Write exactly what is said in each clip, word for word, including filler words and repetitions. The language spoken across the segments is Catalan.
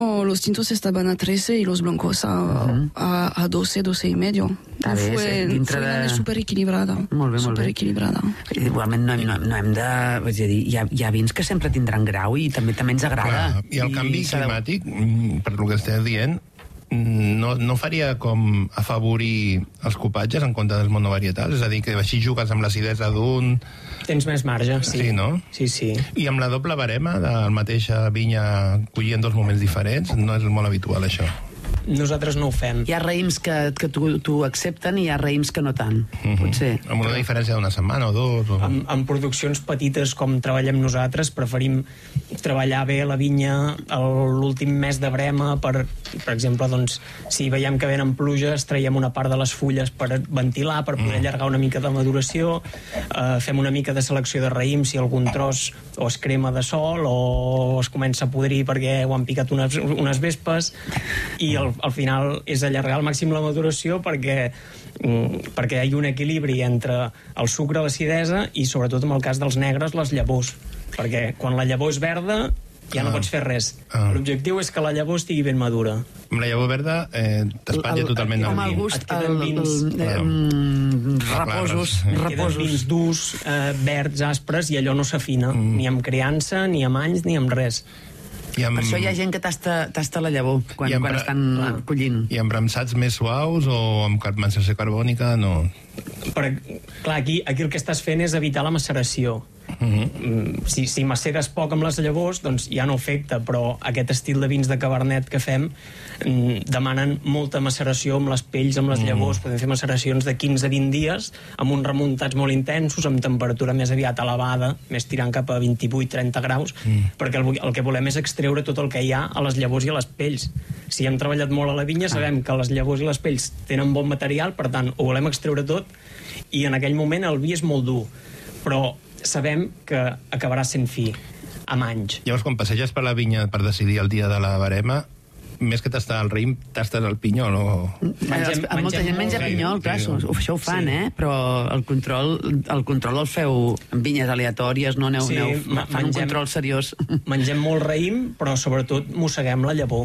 Los tintos estaban a trece y los blancos a, uh-huh. a, a doce, doce y medio. Ah, bé, fue dintre fue de... super equilibrada. Molt bé, molt super bé. equilibrada. Igualment no, no, no hem de... És a dir, hi ha, hi ha vins que sempre tindran grau i també també ens agrada. Clar, I el canvi I climàtic, per lo que estàs dient, no, no faria com afavorir els copatges en compte dels monovarietals? És a dir, que així jugues amb l'acidesa d'un... Tens més marge, sí. Sí, no? Sí, sí. I amb la doble barema de la mateixa vinya collir en dos moments diferents, no és molt habitual, això. Nosaltres no ho fem. Hi ha raïms que, que t'ho accepten i hi ha raïms que no tant, uh-huh. potser. Amb una diferència d'una setmana o dos. O... En, en produccions petites com treballem nosaltres, preferim treballar bé la vinya l'últim mes de brema per, per exemple, doncs, si veiem que venen pluges, traiem una part de les fulles per ventilar, per poder allargar una mica de maduració, eh, fem una mica de selecció de raïm si algun tros o es crema de sol o es comença a podrir perquè ho han picat unes, unes vespes, i el al final és allargar al màxim la maduració perquè, perquè hi ha un equilibri entre el sucre, l'acidesa i sobretot en el cas dels negres les llavors, perquè quan la llavor és verda ja no ah. pots fer res. Ah. L'objectiu és que la llavor estigui ben madura. Amb la llavor verda eh, t'espatlla totalment com el el vi. gust, Et queden el, vins, el, el, eh, el, clar, reposos, clar, queden reposos. vins durs, eh, verds, aspres, i allò no s'afina, mm. ni amb criança, ni amb anys, ni amb res. I amb... Per això hi ha gent que tasta, tasta la llavor quan, amb... quan estan clar. collint. I amb premsats més suaus o amb maceració carbònica, no? Per, clar, aquí, aquí el que estàs fent és evitar la maceració. Uh-huh. Si, si maceres poc amb les llavors, doncs ja no afecta, però aquest estil de vins de cabernet que fem mm, demanen molta maceració amb les pells, amb les uh-huh. llavors. Podem fer maceracions de quinze a vint dies amb uns remuntats molt intensos, amb temperatura més aviat elevada, més tirant cap a vint-i-vuit a trenta graus, uh-huh. perquè el, el que volem és extreure tot el que hi ha a les llavors i a les pells. Si hem treballat molt a la vinya, sabem que les llavors i les pells tenen bon material, per tant, ho volem extreure tot, i en aquell moment el vi és molt dur, però sabem que acabarà sent fi amb anys. Llavors, quan passeges per la vinya per decidir el dia de la barema, més que tastar el raïm, tastes el pinyol o... Mengem, mengem molta gent menja pinyol, clar, sí. això ho fan, Sí. eh? Però el control, el control el feu en vinyes aleatòries, no aneu, Sí, aneu ma- fan un mengem- control seriós. Mengem molt raïm, però sobretot mosseguem la llavor.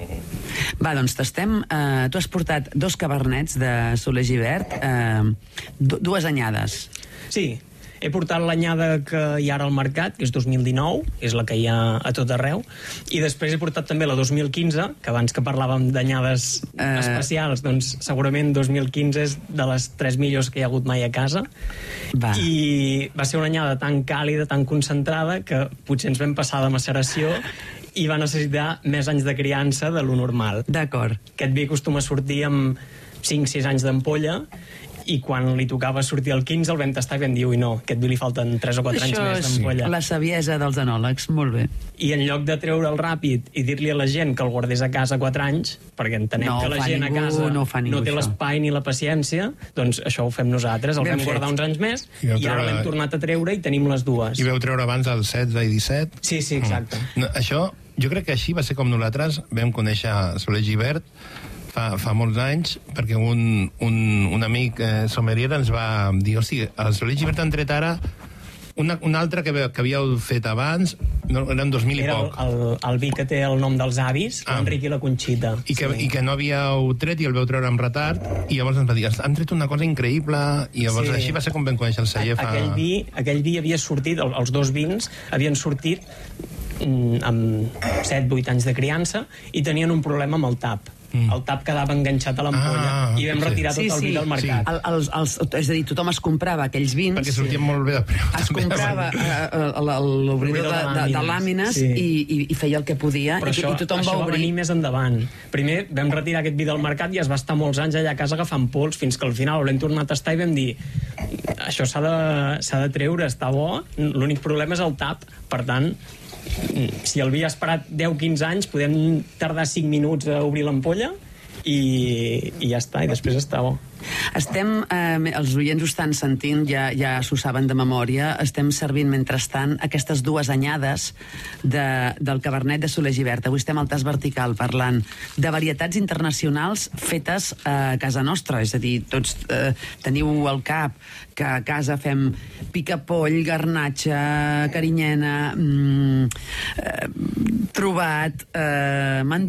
Va, doncs tastem. Eh, tu has portat dos cabernets de Soler Gibert, eh, dues anyades. Sí, he portat l'anyada que hi ha ara al mercat, que és dos mil dinou, és la que hi ha a tot arreu, i després he portat també la dos mil quinze, que abans que parlàvem d'anyades Eh. especials, doncs segurament dos mil quinze és de les tres millors que hi ha hagut mai a casa. Va. I va ser una anyada tan càlida, tan concentrada, que potser ens vam passar de maceració i va necessitar més anys de criança de lo normal. D'acord. Aquest vi acostuma a sortir amb cinc sis anys d'ampolla, i quan li tocava sortir el quinze el vam tastar i vam dir, ui no, aquest vi li falten tres o quatre anys Això més és d'ampolla. la saviesa dels enòlegs, molt bé. I en lloc de treure'l ràpid i dir-li a la gent que el guardés a casa quatre anys, perquè entenem No que ho la fa gent ningú, a casa no ho fa ningú, no té això. l'espai ni la paciència, doncs això ho fem nosaltres, el Ben vam fet. guardar uns anys més I vau i ara treure- l'hem tornat a treure i tenim les dues. I veu treure abans el setze i disset? Sí, sí, exacte. No, això, jo crec que així va ser com nosaltres vam conèixer Soler Gibert fa, fa molts anys, perquè un, un, un amic eh, sommelier ens va dir, hosti, el Soler Gibert han tret ara una, una altra que, que havíeu fet abans, no, eren dos mil i Era el, poc, el, el vi que té el nom dels avis, Ah. l'Enric i la Conxita. i que, Sí. i que no havíeu tret i el veu treure amb retard, i llavors ens va dir, han tret una cosa increïble, i llavors Sí. així va ser com vam conèixer el celler fa... Aquell vi, aquell vi havia sortit, el- els dos vins havien sortit mm, amb set vuit anys de criança i tenien un problema amb el tap. Mm. El tap quedava enganxat a l'ampolla Ah, i vam sí. retirar tot Sí, el vi sí. del mercat. El, els, els, és a dir, tothom es comprava aquells vins... perquè sortien molt bé de preu. Es també. comprava eh, eh, l'obridor de, de, de làmines Sí. i, i, i feia el que podia Però i, això, i tothom això va va obrir. venir més endavant. Primer vam retirar aquest vi del mercat i es va estar molts anys allà a casa agafant pols, fins que al final l'hem tornat a tastar i vam dir això s'ha de, s'ha de treure, està bo, l'únic problema és el tap. Per tant, si el vi ha esperat deu quinze anys, podem tardar cinc minuts a obrir l'ampolla i, i ja està, i després està bo. Estem, eh, els oients ho estan sentint, ja, ja s'ho saben de memòria, estem servint mentrestant aquestes dues anyades de, del Cabernet de Soler Gibert. Avui estem al Tas Vertical parlant de varietats internacionals fetes a casa nostra, és a dir, tots eh, teniu al cap que a casa fem picapoll, garnatxa, carinyena, mm, eh, trobat, eh,